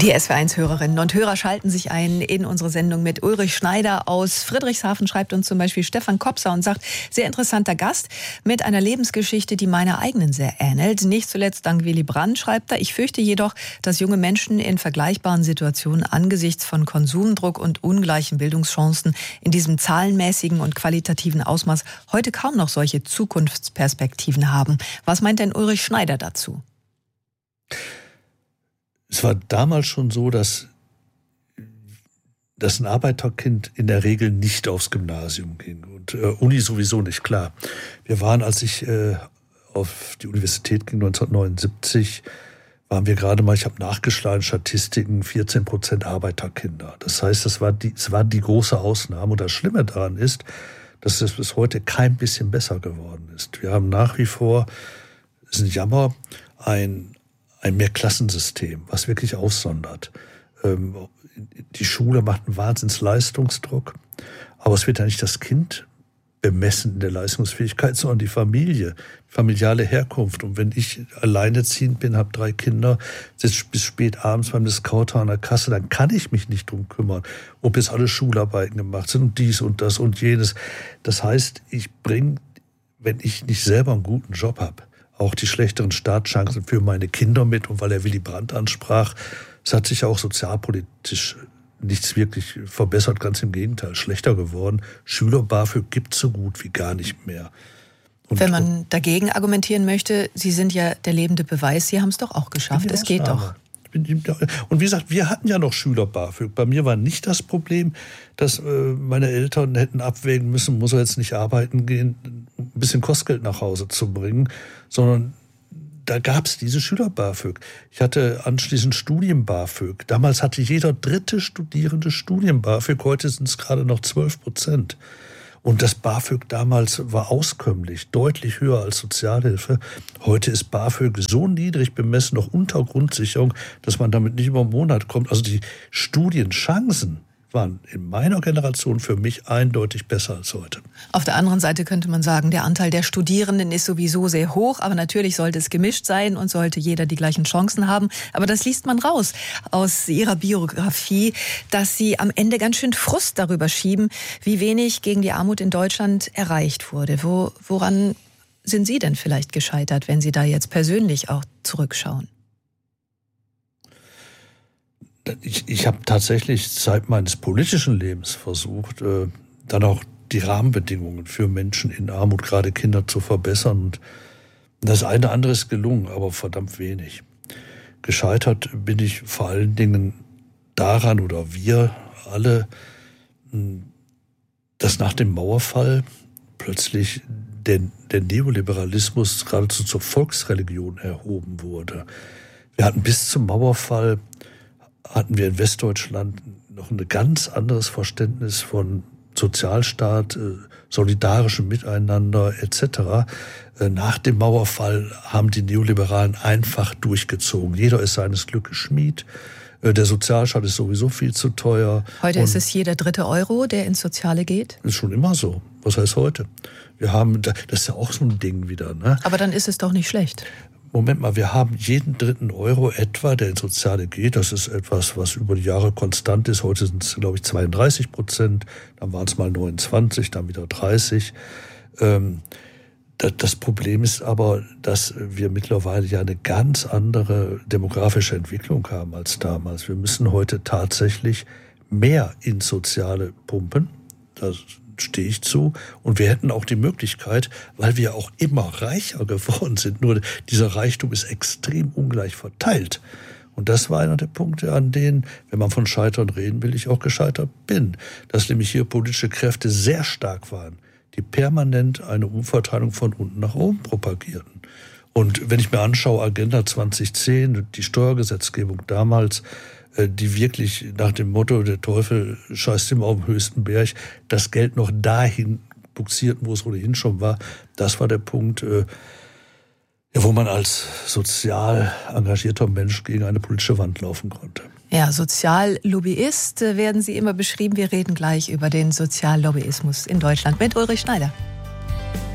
Die SWR1-Hörerinnen und Hörer schalten sich ein in unsere Sendung mit Ulrich Schneider aus Friedrichshafen, schreibt uns zum Beispiel Stefan Kopser und sagt, sehr interessanter Gast mit einer Lebensgeschichte, die meiner eigenen sehr ähnelt. Nicht zuletzt dank Willy Brandt, schreibt er. Ich fürchte jedoch, dass junge Menschen in vergleichbaren Situationen angesichts von Konsumdruck und ungleichen Bildungschancen in diesem zahlenmäßigen und qualitativen Ausmaß heute kaum noch solche Zukunftsperspektiven haben. Was meint denn Ulrich Schneider dazu? Es war damals schon so, dass ein Arbeiterkind in der Regel nicht aufs Gymnasium ging und Uni sowieso nicht, klar. Wir waren, als ich auf die Universität ging, 1979, waren wir gerade mal, ich habe nachgeschlagen, Statistiken, 14% Arbeiterkinder. Das heißt, es war die große Ausnahme. Und das Schlimme daran ist, dass es bis heute kein bisschen besser geworden ist. Wir haben nach wie vor, es ist ein Jammer, ein Mehrklassensystem, was wirklich aussondert. Die Schule macht einen Wahnsinnsleistungsdruck, aber es wird ja nicht das Kind bemessen in der Leistungsfähigkeit, sondern die Familie, familiale Herkunft. Und wenn ich alleinerziehend bin, habe 3 Kinder, sitze bis spät abends beim Discounter an der Kasse, dann kann ich mich nicht drum kümmern, ob jetzt alle Schularbeiten gemacht sind und dies und das und jenes. Das heißt, ich bringe, wenn ich nicht selber einen guten Job habe, auch die schlechteren Startchancen für meine Kinder mit. Und weil er Willy Brandt ansprach, es hat sich auch sozialpolitisch nichts wirklich verbessert, ganz im Gegenteil, schlechter geworden. Schüler-BAföG gibt es so gut wie gar nicht mehr. Und wenn man dagegen argumentieren möchte, Sie sind ja der lebende Beweis, Sie haben es doch auch geschafft, es geht doch. Und wie gesagt, wir hatten ja noch Schüler-BAföG. Bei mir war nicht das Problem, dass meine Eltern hätten abwägen müssen, muss er jetzt nicht arbeiten gehen, ein bisschen Kostgeld nach Hause zu bringen, sondern da gab es diese Schüler-BAföG. Ich hatte anschließend Studien-BAföG. Damals hatte jeder 3. Studierende Studien-BAföG, heute sind es gerade noch 12%. Und das BAföG damals war auskömmlich, deutlich höher als Sozialhilfe. Heute ist BAföG so niedrig bemessen, noch unter Grundsicherung, dass man damit nicht über einen Monat kommt. Also die Studienchancen waren in meiner Generation für mich eindeutig besser als heute. Auf der anderen Seite könnte man sagen, der Anteil der Studierenden ist sowieso sehr hoch, aber natürlich sollte es gemischt sein und sollte jeder die gleichen Chancen haben. Aber das liest man raus aus Ihrer Biografie, dass Sie am Ende ganz schön Frust darüber schieben, wie wenig gegen die Armut in Deutschland erreicht wurde. Woran sind Sie denn vielleicht gescheitert, wenn Sie da jetzt persönlich auch zurückschauen? Ich habe tatsächlich Zeit meines politischen Lebens versucht, dann auch die Rahmenbedingungen für Menschen in Armut, gerade Kinder, zu verbessern. Und das eine oder andere ist gelungen, aber verdammt wenig. Gescheitert bin ich vor allen Dingen daran, oder wir alle, dass nach dem Mauerfall plötzlich der Neoliberalismus geradezu zur Volksreligion erhoben wurde. Wir hatten bis zum Mauerfall in Westdeutschland noch ein ganz anderes Verständnis von Sozialstaat, solidarischem Miteinander etc. Nach dem Mauerfall haben die Neoliberalen einfach durchgezogen. Jeder ist seines Glückes Schmied. Der Sozialstaat ist sowieso viel zu teuer. Heute ist es jeder 3. Euro, der ins Soziale geht? Ist schon immer so. Was heißt heute? Das ist ja auch so ein Ding wieder, ne? Aber dann ist es doch nicht schlecht. Moment mal, wir haben jeden 3. Euro etwa, der ins Soziale geht. Das ist etwas, was über die Jahre konstant ist. Heute sind es, glaube ich, 32%. Dann waren es mal 29, dann wieder 30. Das Problem ist aber, dass wir mittlerweile ja eine ganz andere demografische Entwicklung haben als damals. Wir müssen heute tatsächlich mehr ins Soziale pumpen. Das stehe ich zu. Und wir hätten auch die Möglichkeit, weil wir auch immer reicher geworden sind, nur dieser Reichtum ist extrem ungleich verteilt. Und das war einer der Punkte, an denen, wenn man von Scheitern reden will, ich auch gescheitert bin. Dass nämlich hier politische Kräfte sehr stark waren, die permanent eine Umverteilung von unten nach oben propagierten. Und wenn ich mir anschaue, Agenda 2010, die Steuergesetzgebung damals, die wirklich nach dem Motto, der Teufel scheißt immer auf den höchsten Berg, das Geld noch dahin buxiert, wo es ohnehin schon war. Das war der Punkt, wo man als sozial engagierter Mensch gegen eine politische Wand laufen konnte. Ja, Soziallobbyist werden Sie immer beschrieben. Wir reden gleich über den Soziallobbyismus in Deutschland mit Ulrich Schneider.